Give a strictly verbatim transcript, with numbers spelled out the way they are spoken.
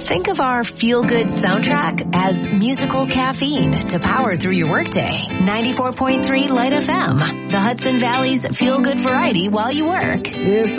Think of our feel-good soundtrack as musical caffeine to power through your workday. ninety-four point three Light F M, the Hudson Valley's feel-good variety while you work. If